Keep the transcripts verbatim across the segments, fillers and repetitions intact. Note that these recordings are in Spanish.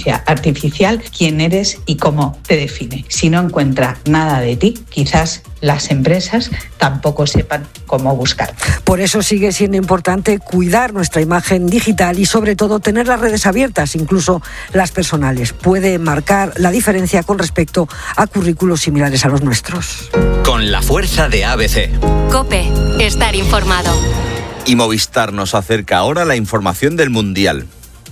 inteligencia artificial quién eres y cómo te define. Si no encuentra nada de ti, quizás las empresas tampoco sepan cómo buscar. Por eso sigue siendo importante cuidar nuestra imagen digital y sobre todo tener las redes abiertas, incluso las personales. Puede marcar la diferencia con respecto a currículos similares a los nuestros. Con la fuerza de A B C. COPE. Estar informado. Y Movistar nos acerca ahora la información del Mundial.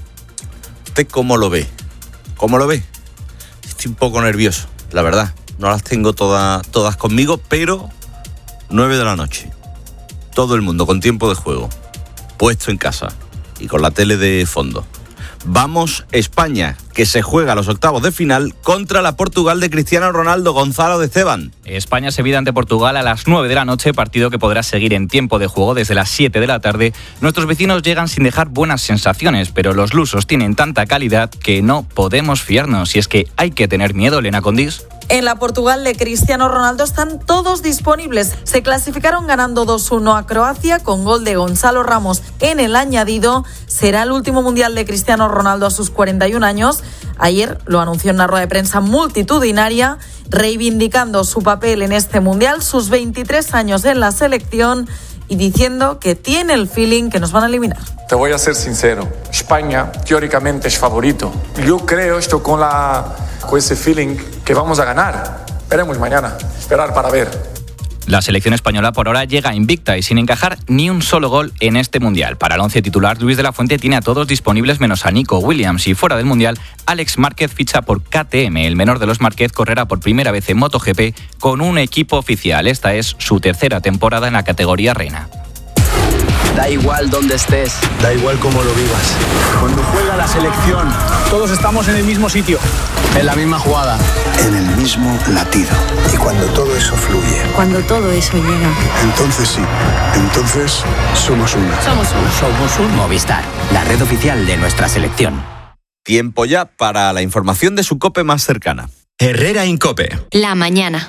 ¿Usted cómo lo ve? ¿Cómo lo ve? Estoy un poco nervioso, la verdad. No las tengo todas, todas conmigo, pero nueve de la noche. Todo el mundo con tiempo de juego, puesto en casa y con la tele de fondo. Vamos España, que se juega los octavos de final contra la Portugal de Cristiano Ronaldo. Gonzalo de Esteban. España se mide ante Portugal a las nueve de la noche, partido que podrá seguir en tiempo de juego desde las siete de la tarde. Nuestros vecinos llegan sin dejar buenas sensaciones, pero los lusos tienen tanta calidad que no podemos fiarnos. Y es que hay que tener miedo, Elena Condis. En la Portugal de Cristiano Ronaldo están todos disponibles. Se clasificaron ganando dos uno a Croacia con gol de Gonzalo Ramos en el añadido. Será el último mundial de Cristiano Ronaldo a sus cuarenta y un años. Ayer lo anunció en una rueda de prensa multitudinaria, reivindicando su papel en este mundial, sus veintitrés años en la selección y diciendo que tiene el feeling que nos van a eliminar. Te voy a ser sincero, España teóricamente es favorito. Yo creo esto con, la, con ese feeling que vamos a ganar. Veremos mañana, esperar para ver. La selección española por ahora llega invicta y sin encajar ni un solo gol en este Mundial. Para el once titular, Luis de la Fuente tiene a todos disponibles menos a Nico Williams. Y fuera del Mundial, Alex Márquez ficha por K T M. El menor de los Márquez correrá por primera vez en MotoGP con un equipo oficial. Esta es su tercera temporada en la categoría reina. Da igual dónde estés, da igual cómo lo vivas. Cuando juega la selección, todos estamos en el mismo sitio, en la misma jugada, en el mismo latido. Y cuando todo eso fluye, cuando todo eso llega, entonces sí, entonces somos uno. Somos uno. Somos un Movistar, la red oficial de nuestra selección. Tiempo ya para la información de su COPE más cercana. Herrera en COPE. La mañana.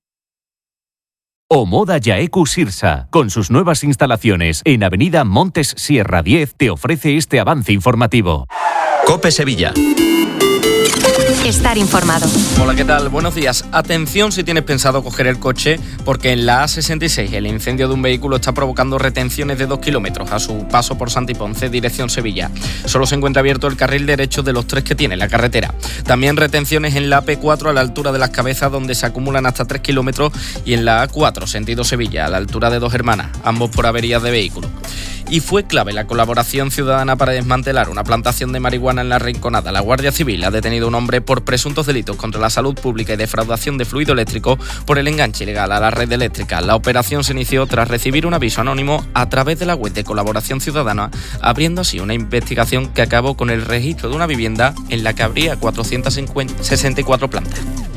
Omoda Yaeku Sirsa, con sus nuevas instalaciones en Avenida Montes Sierra diez, te ofrece este avance informativo. COPE Sevilla. Estar informado. Hola, ¿qué tal? Buenos días. Atención si tienes pensado coger el coche, porque en la A sesenta y seis el incendio de un vehículo está provocando retenciones de dos kilómetros a su paso por Santiponce, dirección Sevilla. Solo se encuentra abierto el carril derecho de los tres que tiene la carretera. También retenciones en la A P cuatro a la altura de Las Cabezas, donde se acumulan hasta tres kilómetros, y en la A cuatro, sentido Sevilla, a la altura de Dos Hermanas, ambos por averías de vehículos. Y fue clave la colaboración ciudadana para desmantelar una plantación de marihuana en La Rinconada. La Guardia Civil ha detenido a un hombre por presuntos delitos contra la salud pública y defraudación de fluido eléctrico por el enganche ilegal a la red eléctrica. La operación se inició tras recibir un aviso anónimo a través de la web de Colaboración Ciudadana, abriendo así una investigación que acabó con el registro de una vivienda en la que habría cuatrocientas sesenta y cuatro plantas.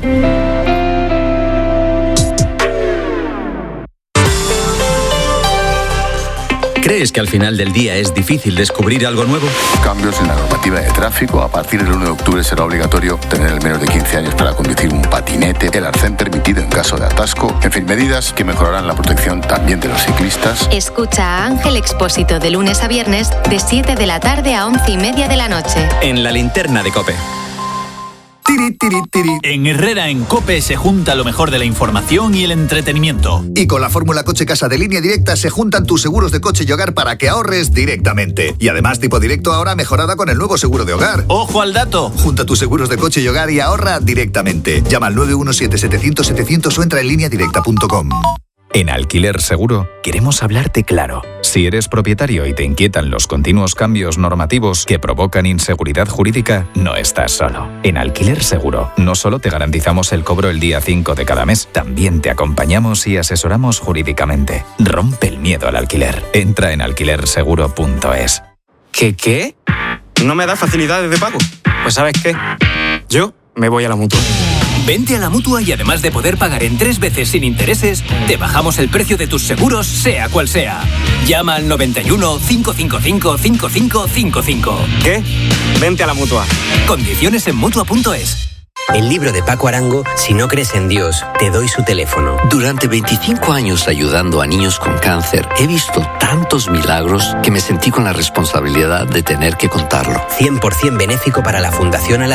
¿Crees que al final del día es difícil descubrir algo nuevo? Cambios en la normativa de tráfico. A partir del uno de octubre será obligatorio tener el menos de quince años para conducir un patinete, el arcén permitido en caso de atasco. En fin, medidas que mejorarán la protección también de los ciclistas. Escucha a Ángel Expósito de lunes a viernes de siete de la tarde a once y media de la noche. En la linterna de COPE. Tiri, tiri, tiri. En Herrera en COPE se junta lo mejor de la información y el entretenimiento. Y con la fórmula Coche Casa de Línea Directa se juntan tus seguros de coche y hogar para que ahorres directamente. Y además Tipo Directo ahora mejorada con el nuevo seguro de hogar. ¡Ojo al dato! Junta tus seguros de coche y hogar y ahorra directamente. Llama al nueve uno siete, setecientos, setecientos o entra en línea directa punto com. En Alquiler Seguro queremos hablarte claro. Si eres propietario y te inquietan los continuos cambios normativos que provocan inseguridad jurídica, no estás solo. En Alquiler Seguro no solo te garantizamos el cobro el día cinco de cada mes, también te acompañamos y asesoramos jurídicamente. Rompe el miedo al alquiler. Entra en alquiler seguro punto es. ¿Qué qué? ¿No me da facilidades de pago? Pues ¿sabes qué? Yo me voy a la Mutua. Vente a la Mutua y además de poder pagar en tres veces sin intereses, te bajamos el precio de tus seguros, sea cual sea. Llama al noventa y uno, cinco cinco cinco, cinco cinco cinco cinco. ¿Qué? Vente a la Mutua. Condiciones en Mutua punto es. El libro de Paco Arango, Si no crees en Dios, te doy su teléfono. Durante veinticinco años ayudando a niños con cáncer, he visto tantos milagros que me sentí con la responsabilidad de tener que contarlo. cien por ciento benéfico para la Fundación Alarma.